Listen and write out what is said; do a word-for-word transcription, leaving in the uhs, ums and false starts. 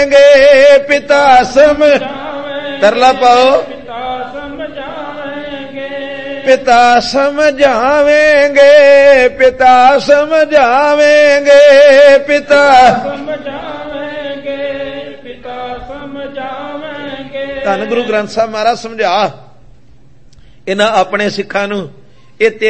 ਸਮਝਾਵੇਂਗੇ ਪਿਤਾ ਸਮਝ ਤਰਲਾ ਪਾਓ ਪਿਤਾ ਸਮਝਾਵੇਂਗੇ ਪਿਤਾ ਸਮਝਾਵੇਂਗੇ ਪਿਤਾ ਸਮਝਾਵੇਂਗੇ ਪਿਤਾ ਸਮਝਾਵੇਂਗੇ। ਧੰਨ ਗੁਰੂ ਗ੍ਰੰਥ ਸਾਹਿਬ ਮਹਾਰਾਜ ਸਮਝਾ ਇਹਨਾਂ ਆਪਣੇ ਸਿੱਖਾਂ ਨੂੰ ਇਹ